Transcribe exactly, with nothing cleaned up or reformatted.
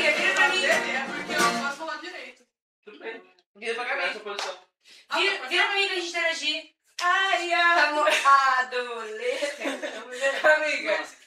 amiga, vira pra mim. É porque eu não posso falar direito. Tudo bem. Vira pra mim. Essa posição. Vira, vira pra mim pra gente interagir. Ai, amor, adolescente. Amiga.